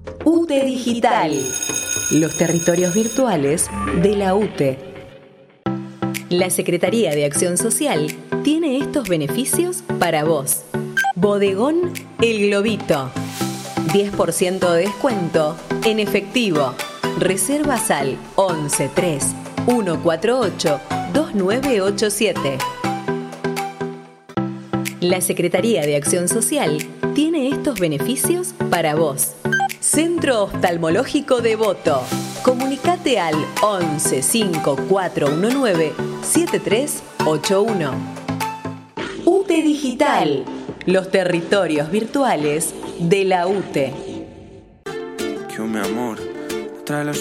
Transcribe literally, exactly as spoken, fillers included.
U T E Digital, los territorios virtuales de la U T E. La Secretaría de Acción Social tiene estos beneficios para vos. Bodegón El Globito. diez por ciento de descuento en efectivo. Reservas al once tres uno cuatro ocho dos nueve ocho siete. La Secretaría de Acción Social tiene estos beneficios para vos. Centro Oftalmológico Devoto. Comunicate al once cinco cuatro uno nueve siete tres ocho uno. U T E Digital, los territorios virtuales de la U T E. Que mi amor, trae la